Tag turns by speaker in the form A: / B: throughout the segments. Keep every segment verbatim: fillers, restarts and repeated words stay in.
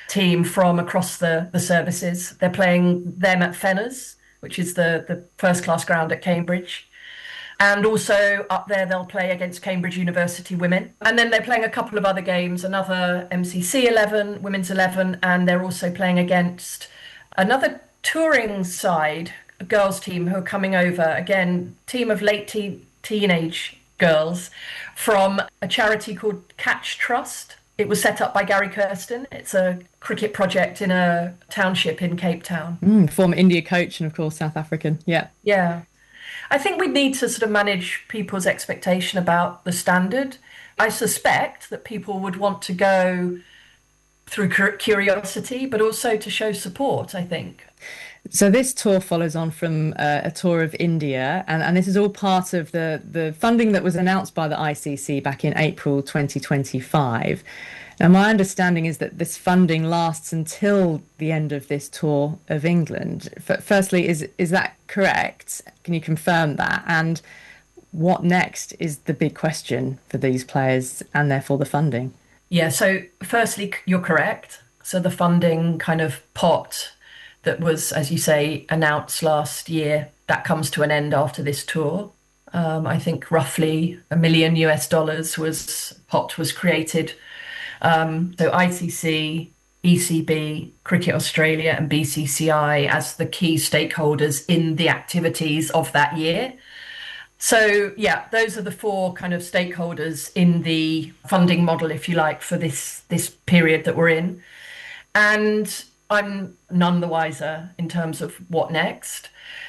A: team from across the, the services. They're playing them at Fenners, which is the, the first class ground at Cambridge. And also up there, they'll play against Cambridge University women. And then they're playing a couple of other games, another M C C eleven, women's eleven, and they're also playing against another touring side, a girls team who are coming over, again, team of late teen, teenage girls from a charity called Catch Trust. It was set up by Gary Kirsten. It's a cricket project in a township in Cape Town.
B: Mm, former India coach and, of course, South African. Yeah.
A: Yeah. I think we need to sort of manage people's expectation about the standard. I suspect that people would want to go through curiosity, but also to show support, I think.
B: So this tour follows on from uh, a tour of India, and, and this is all part of the, the funding that was announced by the I C C back in April twenty twenty-five. Now, my understanding is that this funding lasts until the end of this tour of England. F- firstly, is is that correct? Can you confirm that? And what next is the big question for these players and therefore the funding?
A: Yeah, so firstly, you're correct. So the funding kind of pot that was, as you say, announced last year, that comes to an end after this tour. Um, I think roughly a million U S dollars was pot was created. Um, so I C C, E C B, Cricket Australia and B C C I as the key stakeholders in the activities of that year. So, yeah, those are the four kind of stakeholders in the funding model, if you like, for this, this period that we're in. And I'm none the wiser in terms of what next.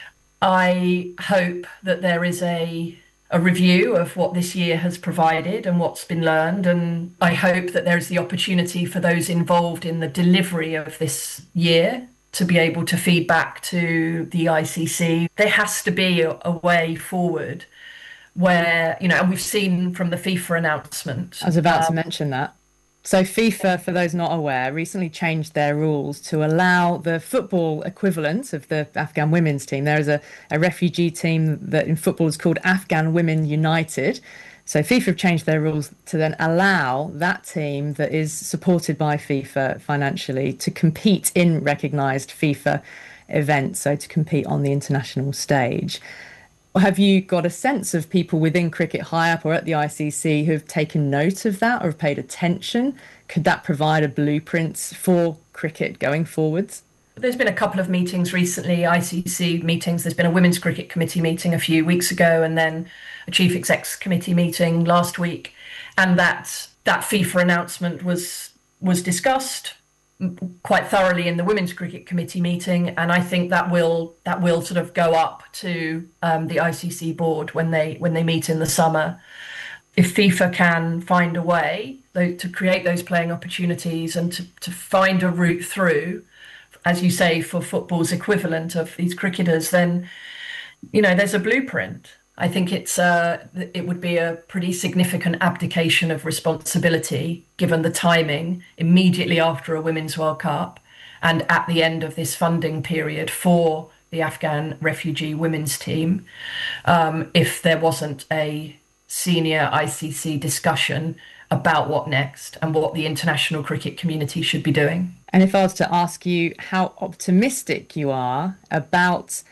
A: I hope that there is a a review of what this year has provided and what's been learned. And I hope that there is the opportunity for those involved in the delivery of this year to be able to feed back to the I C C. There has to be a, a way forward where, you know, and we've seen from the FIFA announcement.
B: I was about
A: um,
B: to mention that. So FIFA, for those not aware, recently changed their rules to allow the football equivalent of the Afghan women's team. There is a, a refugee team that in football is called Afghan Women United. So FIFA have changed their rules to then allow that team that is supported by FIFA financially to compete in recognised FIFA events, so to compete on the international stage. Have you got a sense of people within cricket high up or at the I C C who have taken note of that or have paid attention? Could that provide a blueprint for cricket going forwards?
A: There's been a couple of meetings recently, I C C meetings. There's been a Women's Cricket Committee meeting a few weeks ago and then a Chief Execs Committee meeting last week. And that that FIFA announcement was was discussed quite thoroughly in the Women's Cricket Committee meeting, and I think that will that will sort of go up to um, the I C C board when they when they meet in the summer. If FIFA can find a way though, to create those playing opportunities and to, to find a route through, as you say, for football's equivalent of these cricketers, then you know there's a blueprint. I think it's uh, it would be a pretty significant abdication of responsibility given the timing immediately after a Women's World Cup and at the end of this funding period for the Afghan refugee women's team, um, if there wasn't a senior I C C discussion about what next and what the international cricket community should be doing.
B: And if I was to ask you how optimistic you are about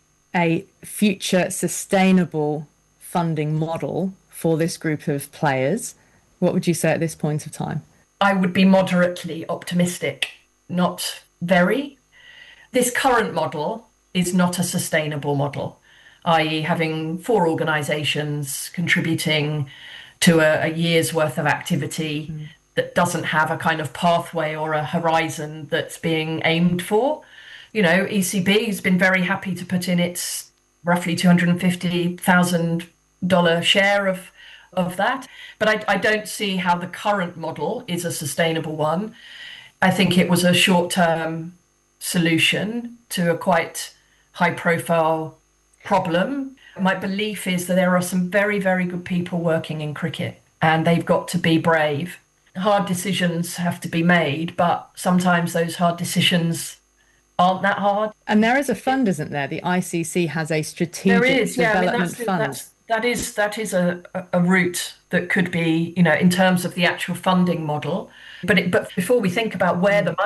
B: a future sustainable funding model for this group of players, what would you say at this point of time?
A: I would be moderately optimistic, not very. This current model is not a sustainable model, that is having four organisations contributing to a, a year's worth of activity mm. that doesn't have a kind of pathway or a horizon that's being aimed for. You know, E C B has been very happy to put in its roughly two hundred fifty thousand dollars share of of that. But I, I don't see how the current model is a sustainable one. I think it was a short-term solution to a quite high-profile problem. My belief is that there are some very, very good people working in cricket, and they've got to be brave. Hard decisions have to be made, but sometimes those hard decisions aren't that hard.
B: And there is a fund, isn't there? The I C C has a strategic
A: there is, yeah.
B: development
A: I mean, that's,
B: fund.
A: That's, that is that is a, a route that could be, you know, in terms of the actual funding model. But it, but before we think about where the money